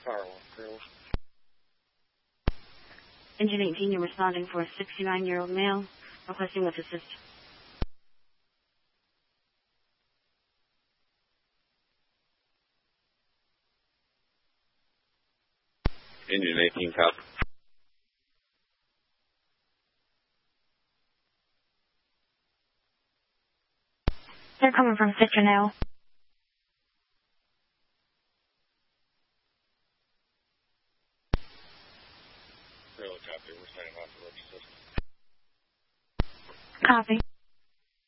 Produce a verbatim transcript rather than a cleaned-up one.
Firewall Grills. Engine eighteen, you're responding for a sixty-nine-year-old male requesting with assist. Engine eighteen, copy. They're coming from Citronelle. Really copy. We're signing off the road system. Copy.